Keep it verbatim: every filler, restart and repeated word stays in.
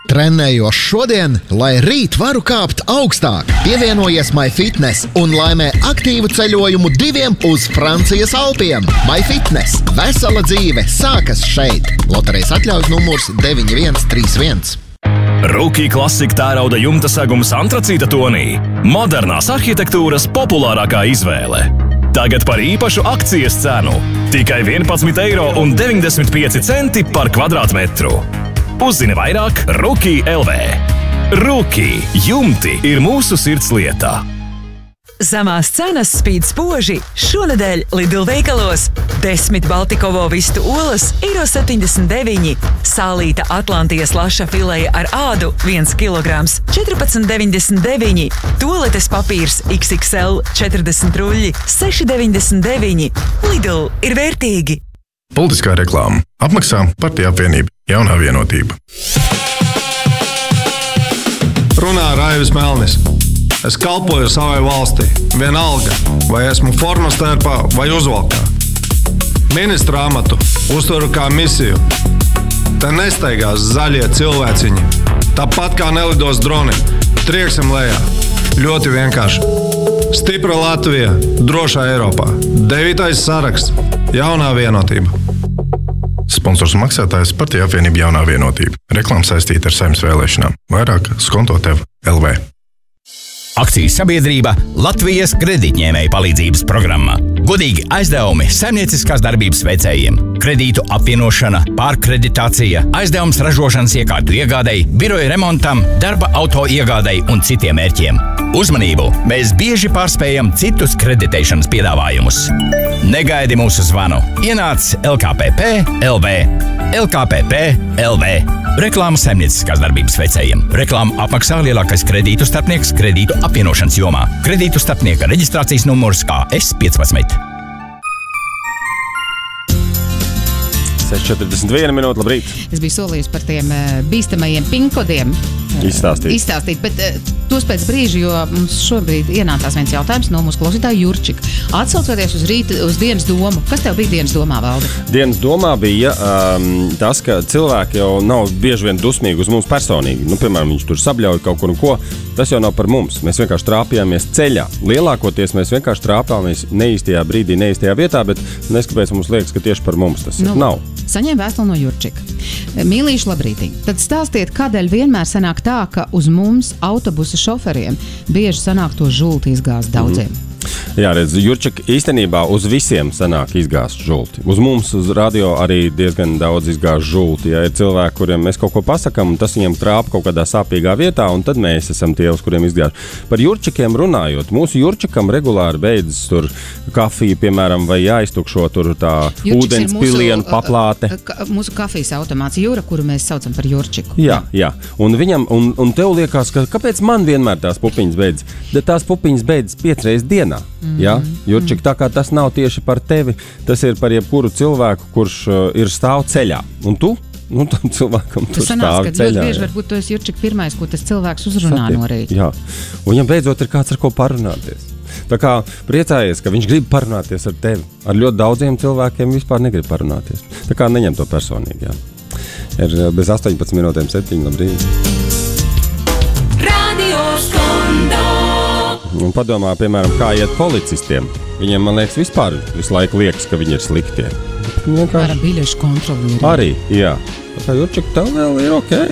Trenējos šodien, lai rīt varu kāpt augstāk. Pievienojies MyFitness un laimē aktīvu ceļojumu diviem uz Francijas Alpiem. MyFitness – vesela dzīve sākas šeit. Loterejas atļaujas numurs deviņi viens trīs viens. Rookie klasika tērauda jumta segums antracīta tonī. Modernās arhitektūras populārākā izvēle. Tagad par īpašu akcijas cenu. Tikai vienpadsmit eiro un deviņdesmit pieci centi par kvadrātmetru. Uzzini vairāk Rookie L V. Rookie jumti ir mūsu sirds lietā. Zemās cenas spīd spoži. Šonedēļ Lidl veikalos desmit Baltikovo vistu olas eiro septiņdesmit deviņi, sālīta Atlantijas laša fileja ar ādu viens kilograms četrpadsmit deviņdesmit deviņi, toaletes papīrs X X L četrdesmit ruļļi seši deviņdesmit deviņi. Lidl ir vērtīgi. Politiskā reklāma. Apmaksā Partija apvienība. Jaunā vienotība. Runā Raivis Melnis. Es kalpoju savai valstī. Vienalga, vai esmu formas tērpā vai uzvalkā. Ministra amatu uztveru kā misiju. Te nesteigās zaļie cilvēciņi. Tāpat kā nelidos droni. Trieksim lejā. Ļoti vienkārši. Stipra Latvija, drošā Eiropā. Devītais saraksts. Jaunā vienotība. Sponsors un maksātājs Partija apvienība Jaunā vienotība. Reklāma saistīta ar Saeimas vēlēšanām. Vairāk skonto tev L V. Akcijas sabiedrība Latvijas kredītņēmēju palīdzības programma. Godīgi aizdevumi saimnieciskās darbības veicējiem. Kredītu apvienošana, pārkreditācija, aizdevums ražošanas iekārtu iegādei, biroja remontam, darba auto iegādei un citiem mērķiem. Uzmanību! Mēs bieži pārspējam citus kreditēšanas piedāvājumus. Negaidi mūsu zvanu. Ienāc L K P P L V. L K P P L V. Reklāma saimnieciskās darbības veicējiem. Reklāma apmaksā lielākais kredītu starpnieks kredītu apvienošanas jomā. Kredītu starpnieka reģistrācijas numurs K S piecpadsmit. seši četrdesmit viena minūte, labrīt. Es biju solījusi par tiem bīstamajiem pinkodiem. Izstāstīt. Izstāstīt, bet tos pēc brīža, jo mums šobrīd ienācās viens jautājums no mūsu klausītāja Jurčika. Atsaucoties uz rīt, uz dienas domu, kas tev bija dienas domā, Valdi? Dienas domā bija um, tas, ka cilvēki jau nav bieži vien dusmīgi uz mums personīgi. Nu, piemēram, viņš tur sabļauj kaut kur un ko. Tas jau nav par mums. Mēs vienkārši trāpījāmies ceļā. Lielākoties mēs vienkārši trāpāmies neīstajā brīdī, neīstajā vietā, bet neskapēc mums liekas, ka tieši par mums tas nu, nav. Saņēma vēstuli no Jurčika. Mīlīši, labrītī. Tad stāstiet, kādēļ vienmēr sanāk tā, ka uz mums autobusa šoferiem bieži sanāk to žulti izgāzt daudziem. Mm. Jā, redz, Jurčika īstenībā uz visiem sanāk izgāzt žulti. Uz mums, uz radio arī diezgan daudz izgāzt žulti. Ja ir cilvēki, kuriem mēs kaut ko pasakam, un tas viņiem trāp kaut kādā sāpīgā vietā, un tad mēs esam tie, uz kuriem izgāzt. Par Jurčikiem runājot, mūsu Jurčikam regulāri beidzas tur kafija, piemēram, vai jāiztukšo tur tā ūdens pilienu paplāte. Mūsu kafijas automāts Jūra, kuru mēs saucam par Jurčiku. Jā, jā. Un viņam, un, un tev liekas, ka kāpēc man vienmēr tās pupiņas beidzas? Bet tās pupiņas beidzas piecreiz dienā. Mm. Ja? Jurčik, tā kā tas nav tieši par tevi, tas ir par jebkuru cilvēku, kurš uh, ir stāv ceļā. Un tu? Nu, tam cilvēkam tur stāv ceļā. Tas sanāc, ka ļoti bieži varbūt tu esi Jurčik pirmais, ko tas cilvēks uzrunā Satiek. No rīta. Jā. Un viņam beidzot ir kāds, ar ko parunāties. Tā kā priecājies, ka viņš grib parunāties ar tevi. Ar ļoti daudziem cilvēkiem vispār negrib parunāties. Tā kā neņem to personīgi, jā. Ir bez astoņpadsmit minūtēm septiņi, labrīt. Radio Skondo. Un padomā, piemēram, kā iet policistiem. Viņiem, man liekas, vispār visu laiku liekas, ka viņi ir sliktie. Vienkārši... Ar biļešu kontroli. Arī, jā. Tā kā Jurčik, tev vēl ir ok.